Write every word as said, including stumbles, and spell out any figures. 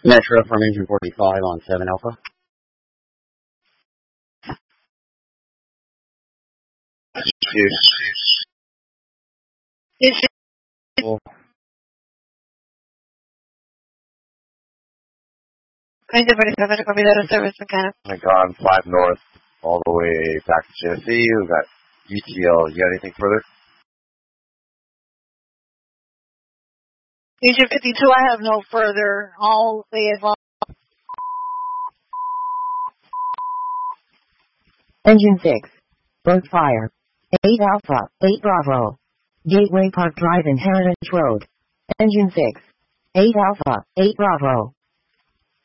Metro from engine forty-five on seven Alpha. Yes. Cool. Engine forty-seven, copy that of service mechanic. I've gone five north all the way back to Genesee. We've got U T L. You got anything further? Engine fifty-two, I have no further. All the advanced. Engine six. Both fire. eight Alpha, eight Bravo. Gateway Park Drive and Heritage Road. Engine six. eight Alpha, eight Bravo.